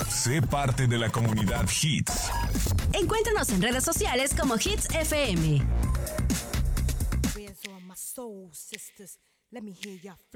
Sé parte de la comunidad Hits. Encuéntranos en redes sociales como Hits FM. Let me hear y'all